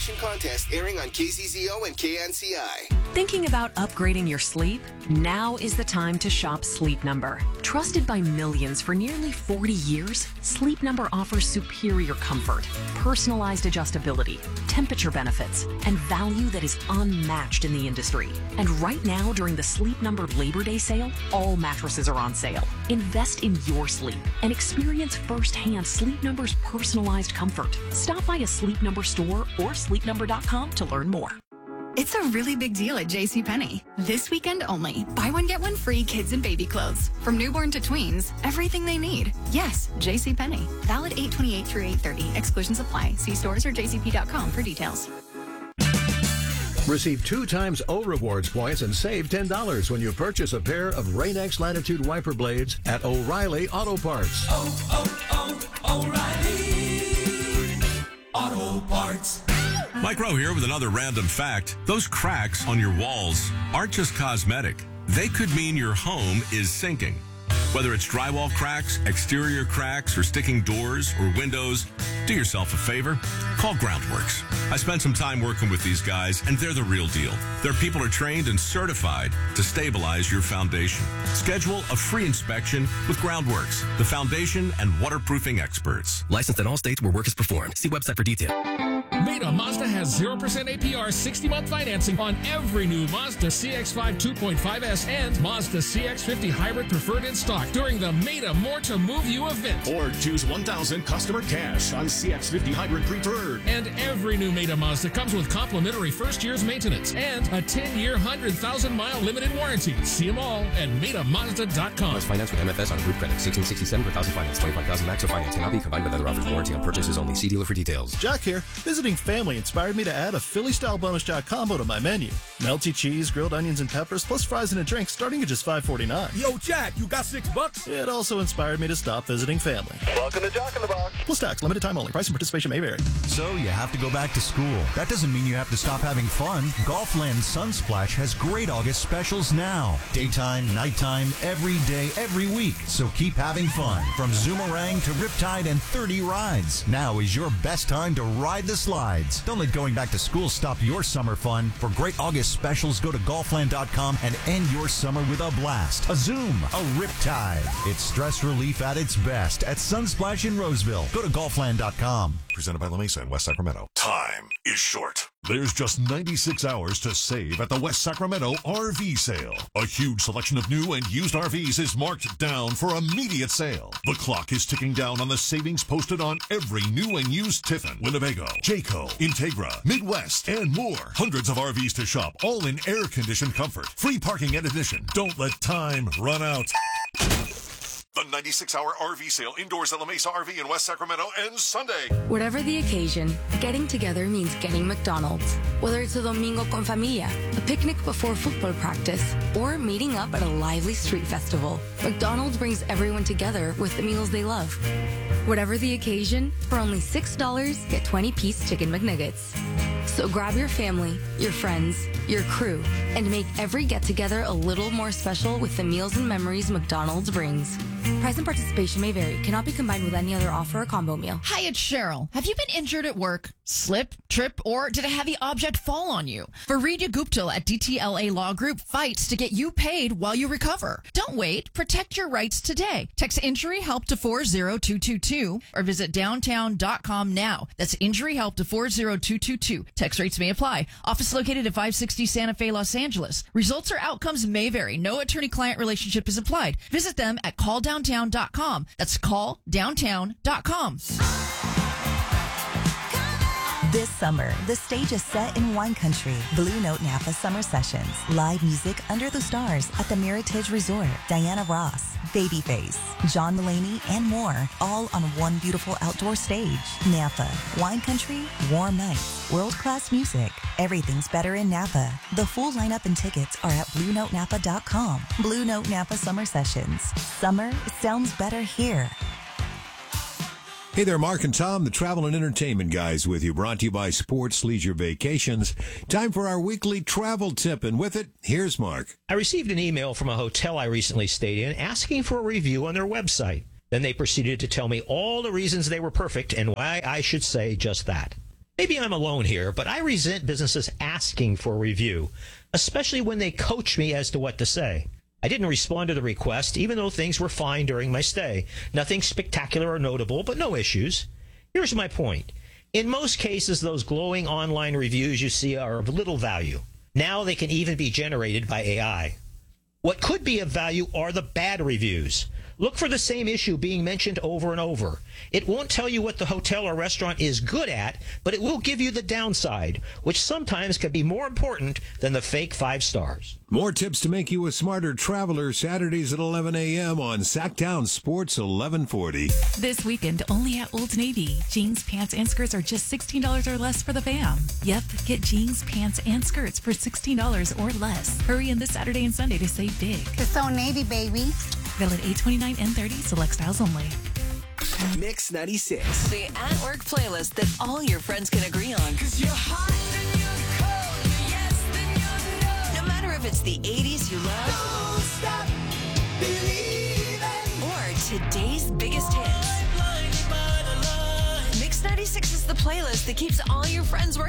Contest airing on KZZO and KNCI. Thinking about upgrading your sleep? Now is the time to shop Sleep Number. Trusted by millions for nearly 40 years, Sleep Number offers superior comfort, personalized adjustability, temperature benefits, and value that is unmatched in the industry. And right now, during the Sleep Number Labor Day sale, all mattresses are on sale. Invest in your sleep and experience firsthand Sleep Number's personalized comfort. Stop by a Sleep Number store or sleepnumber.com to learn more. It's a really big deal at JCPenney. This weekend only. Buy one, get one free kids and baby clothes. From newborn to tweens, everything they need. Yes, JCPenney. Valid 8/28 through 8/30. Exclusions apply. See stores or jcp.com for details. Receive 2 times O Rewards points and save $10 when you purchase a pair of Rain-X Latitude wiper blades at O'Reilly Auto Parts. O'Reilly Auto Parts. Mike Rowe here with another random fact. Those cracks on your walls aren't just cosmetic. They could mean your home is sinking. Whether it's drywall cracks, exterior cracks, or sticking doors or windows, do yourself a favor. Call Groundworks. I spent some time working with these guys, and they're the real deal. Their people are trained and certified to stabilize your foundation. Schedule a free inspection with Groundworks, the foundation and waterproofing experts. Licensed in all states where work is performed. See website for detail. Maida Mazda has 0% APR 60-month financing on every new Mazda CX-5 2.5S and Mazda CX-50 Hybrid Preferred in stock during the Maida More to Move You event. Or choose $1,000 customer cash on CX-50 Hybrid Preferred. And every new Maida Mazda comes with complimentary first year's maintenance and a 10-year, 100,000-mile limited warranty. See them all at MaidaMazda.com. Must finance with MFS on group credit. 1667 per thousand finance. 25,000 max or finance. Cannot be combined with other offers. Warranty on purchases only. See dealer for details. Jack here. Visiting family inspired me to add a Philly-style bonus jack combo to my menu. Melty cheese, grilled onions, and peppers, plus fries and a drink starting at just $5.49. Yo, Jack, you got $6? It also inspired me to stop visiting family. Welcome to Jack in the Box. Plus tax, limited time only. Price and participation may vary. So you have to go back to school. That doesn't mean you have to stop having fun. Golfland Sunsplash has great August specials now. Daytime, nighttime, every day, every week. So keep having fun. From Zoomerang to Riptide and 30 rides. Now is your best time to ride the slides. Don't let going back to school stop your summer fun. For great August specials, go to golfland.com and end your summer with a blast. A Zoom, a Riptide. It's stress relief at its best at Sunsplash in Roseville. Go to golfland.com. Presented by La Mesa in West Sacramento. Time is short. There's just 96 hours to save at the West Sacramento RV sale. A huge selection of new and used RVs is marked down for immediate sale. The clock is ticking down on the savings posted on every new and used Tiffin, Winnebago, Jayco, Integra, Midwest, and more. Hundreds of RVs to shop, all in air-conditioned comfort. Free parking and admission. Don't let time run out. The 96-hour RV sale indoors at La Mesa RV in West Sacramento ends Sunday. Whatever the occasion, getting together means getting McDonald's. Whether it's a domingo con familia, a picnic before football practice, or meeting up at a lively street festival, McDonald's brings everyone together with the meals they love. Whatever the occasion, for only $6, get 20-piece chicken McNuggets. So grab your family, your friends, your crew, and make every get-together a little more special with the meals and memories McDonald's brings. Price and participation may vary. Cannot be combined with any other offer or combo meal. Hi, it's Cheryl. Have you been injured at work? Slip, trip, or did a heavy object fall on you? Faridya Guptal at DTLA Law Group fights to get you paid while you recover. Don't wait. Protect your rights today. Text Injury Help to 40222 or visit downtown.com now. That's Injury Help to 40222. Text rates may apply. Office located at 560 Santa Fe, Los Angeles. Results or outcomes may vary. No attorney-client relationship is applied. Visit them at calldowntown.com. That's calldowntown.com. This summer, the stage is set in wine country. Blue Note Napa Summer Sessions. Live music under the stars at the Meritage Resort. Diana Ross, Babyface, John Mulaney, and more. All on one beautiful outdoor stage. Napa. Wine country, warm nights, world-class music. Everything's better in Napa. The full lineup and tickets are at BlueNoteNapa.com. Blue Note Napa Summer Sessions. Summer sounds better here. Hey there, Mark and Tom, the travel and entertainment guys with you, brought to you by Sports Leisure Vacations. Time for our weekly travel tip, and with it, here's Mark. I received an email from a hotel I recently stayed in asking for a review on their website. Then they proceeded to tell me all the reasons they were perfect and why I should say just that. Maybe I'm alone here, but I resent businesses asking for a review, especially when they coach me as to what to say. I didn't respond to the request, even though things were fine during my stay. Nothing spectacular or notable, but no issues. Here's my point. In most cases, those glowing online reviews you see are of little value. Now they can even be generated by AI. What could be of value are the bad reviews. Look for the same issue being mentioned over and over. It won't tell you what the hotel or restaurant is good at, but it will give you the downside, which sometimes can be more important than the fake 5 stars. More tips to make you a smarter traveler, Saturdays at 11 a.m. on Sacktown Sports 1140. This weekend, only at Old Navy. Jeans, pants, and skirts are just $16 or less for the fam. Yep, get jeans, pants, and skirts for $16 or less. Hurry in this Saturday and Sunday to save big. It's Old Navy, baby. Valid 8/29 and 30, select styles only. Mix 96. The at-work playlist that all your friends can agree on. 'Cause you're hot and you're cold, yes, then you know. No matter if it's the 80s you love. Don't stop believing. Or today's biggest hits. Mix 96 is the playlist that keeps all your friends working